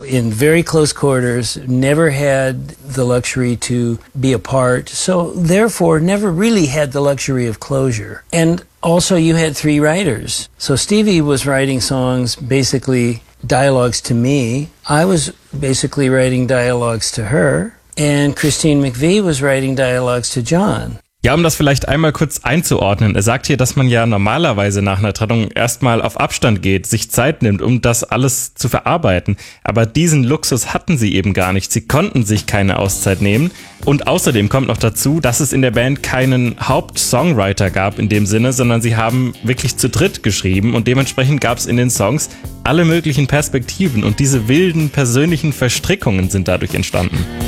in very close quarters, never had the luxury to be apart, so therefore never really had the luxury of closure. And also you had three writers. So Stevie was writing songs, basically dialogues to me. I was basically writing dialogues to her. And Christine McVie was writing dialogues to John. Ja, um das vielleicht einmal kurz einzuordnen. Er sagt hier, dass man ja normalerweise nach einer Trennung erstmal auf Abstand geht, sich Zeit nimmt, um das alles zu verarbeiten. Aber diesen Luxus hatten sie eben gar nicht. Sie konnten sich keine Auszeit nehmen. Und außerdem kommt noch dazu, dass es in der Band keinen Hauptsongwriter gab in dem Sinne, sondern sie haben wirklich zu dritt geschrieben und dementsprechend gab es in den Songs alle möglichen Perspektiven und diese wilden persönlichen Verstrickungen sind dadurch entstanden.